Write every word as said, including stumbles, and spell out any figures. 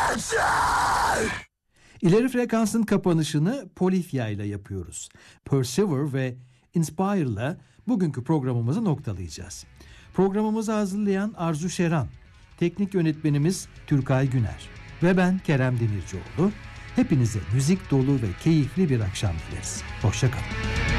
İleri frekansın kapanışını Polyphia ile yapıyoruz. Persever ve Inspire ile bugünkü programımızı noktalayacağız. Programımızı hazırlayan Arzu Şeran, teknik yönetmenimiz Türkay Güner ve ben Kerem Demircioğlu. Hepinize müzik dolu ve keyifli bir akşam dileriz. Hoşça kalın.